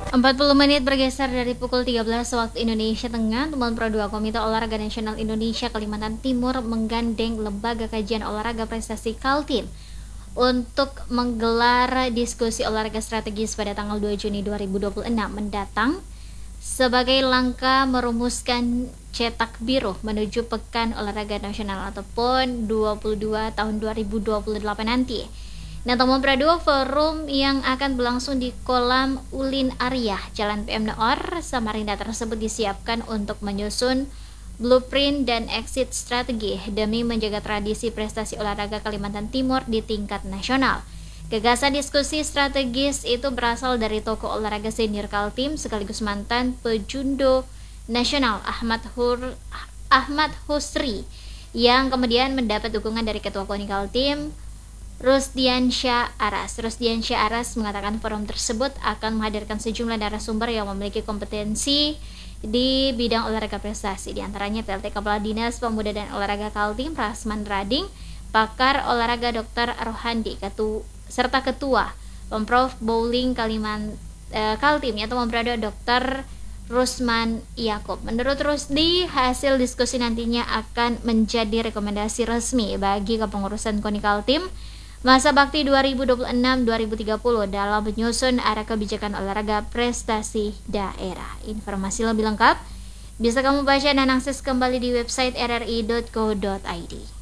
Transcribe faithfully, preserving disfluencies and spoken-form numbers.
empat puluh menit bergeser dari pukul tiga belas waktu Indonesia Tengah, Temuan Pro dua Komite Olahraga Nasional Indonesia Kalimantan Timur menggandeng Lembaga Kajian Olahraga Prestasi Kaltim untuk menggelar diskusi olahraga strategis pada tanggal dua Juni dua ribu dua puluh enam mendatang sebagai langkah merumuskan cetak biru menuju Pekan Olahraga Nasional ataupun dua puluh dua tahun dua ribu dua puluh delapan nanti. Nah, Temuan Pro dua forum yang akan berlangsung di Kolam Ulin Arya, Jalan P M Noor, Samarinda tersebut disiapkan untuk menyusun blueprint dan exit strategi demi menjaga tradisi prestasi olahraga Kalimantan Timur di tingkat nasional. Gagasan diskusi strategis itu berasal dari tokoh olahraga senior Kaltim sekaligus mantan pejundo nasional Ahmad Hur Ahmad Husri yang kemudian mendapat dukungan dari Ketua KONI Kaltim Rusdiansyah Aras. Rusdiansyah Aras mengatakan forum tersebut akan menghadirkan sejumlah narasumber yang memiliki kompetensi di bidang olahraga prestasi, di antaranya P L T Kepala Dinas Pemuda dan Olahraga Kaltim Prasman Rading, pakar olahraga Dokter Rohandi, ketu, serta Ketua Pemprov Bowling Kalimantan eh, Kaltim yaitu Membrado Dokter Rusman Yakob. Menurut Rusdi, hasil diskusi nantinya akan menjadi rekomendasi resmi bagi kepengurusan KONI Kaltim masa bakti dua ribu dua puluh enam sampai dua ribu tiga puluh dalam menyusun arah kebijakan olahraga prestasi daerah. Informasi lebih lengkap bisa kamu baca dan akses kembali di website r r i dot co dot i d.